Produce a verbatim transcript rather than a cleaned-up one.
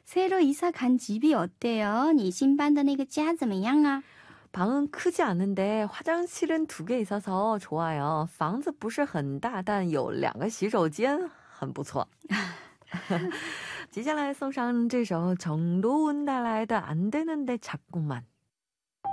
새로 이사 간 집이 어때요? 你新搬的那个家怎么样啊？ 방은 크지 않은데 화장실은 두 개 있어서 좋아요. 房子不是很大但有两个洗手间很不错。接下来送上这首정도운带来的안 되는데 자꾸만。